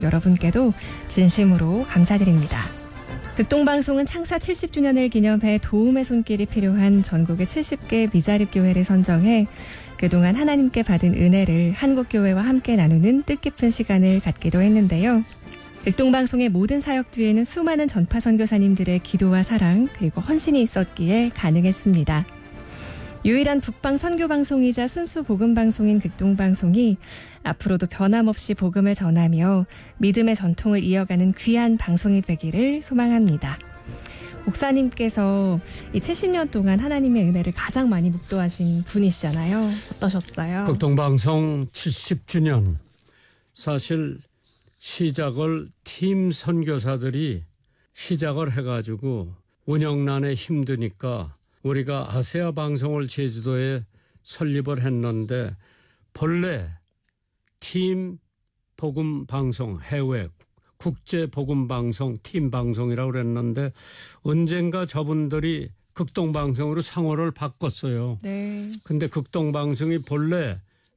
여러분께도 진심으로 감사드립니다. 극동방송은 창사 70주년을 기념해 도움의 손길이 필요한 전국의 70개 미자립교회를 선정해 그동안 하나님께 받은 은혜를 한국교회와 함께 나누는 뜻깊은 시간을 갖기도 했는데요. 극동방송의 모든 사역 뒤에는 수많은 전파 선교사님들의 기도와 사랑 그리고 헌신이 있었기에 가능했습니다. 유일한 북방 선교방송이자 순수 복음방송인 극동방송이 앞으로도 변함없이 복음을 전하며 믿음의 전통을 이어가는 귀한 방송이 되기를 소망합니다. 목사님께서 이 70년 동안 하나님의 은혜를 가장 많이 묵도하신 분이시잖아요. 어떠셨어요? 극동방송 70주년. 사실 시작을 팀 선교사들이 시작을 해가지고 운영난에 힘드니까 우리가 아세아 방송을 제주도에 설립을 했는데 본래 팀 복음 방송 해외 국제 복음 방송 팀 방송이라고 그랬는데 언젠가 저분들이 극동 방송으로 상호를 바꿨어요. 네. 근데 극동 방송이 본래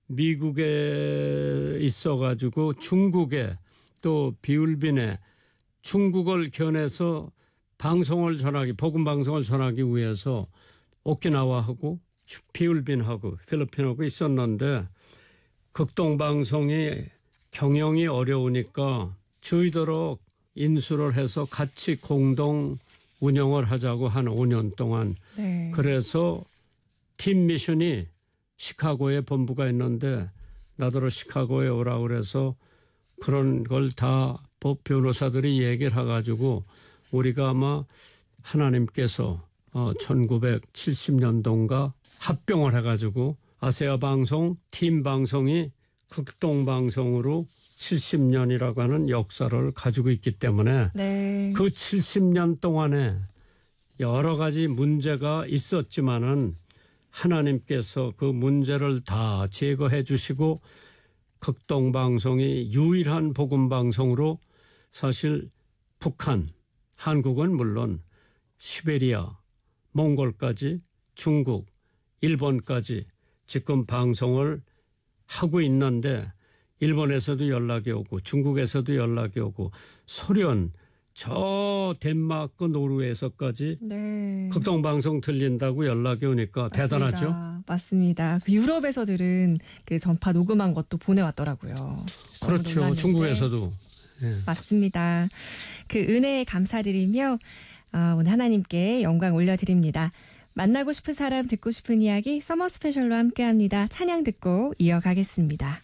미국에 있어가지고 중국에 또 비울빈에 중국을 겨내서 방송을 전하기 복음 방송을 전하기 위해서 오키나와하고 비울빈하고 필리핀하고 있었는데 극동 방송이 경영이 어려우니까 저희도록 인수를 해서 같이 공동 운영을 하자고 한 5년 동안. 네. 그래서 팀 미션이 시카고에 본부가 있는데 나더러 시카고에 오라고 그래서 그런 걸 다 법 변호사들이 얘기를 해가지고 우리가 아마 하나님께서 1970년도인가 합병을 해가지고 아세아 방송, 팀 방송이 극동 방송으로 70년이라고 하는 역사를 가지고 있기 때문에 네. 그 70년 동안에 여러 가지 문제가 있었지만은 하나님께서 그 문제를 다 제거해 주시고 극동 방송이 유일한 복음 방송으로 사실 북한, 한국은 물론 시베리아, 몽골까지 중국, 일본까지 지금 방송을 하고 있는데 일본에서도 연락이 오고 중국에서도 연락이 오고 소련, 저 덴마크, 노르웨이에서까지 네. 극동방송 들린다고 연락이 오니까 맞습니다. 대단하죠? 맞습니다. 그 유럽에서들은 그 전파 녹음한 것도 보내왔더라고요. 그렇죠. 놀랐는데. 중국에서도. 예. 맞습니다. 그 은혜에 감사드리며 오늘 하나님께 영광 올려드립니다. 만나고 싶은 사람 듣고 싶은 이야기 서머 스페셜로 함께합니다. 찬양 듣고 이어가겠습니다.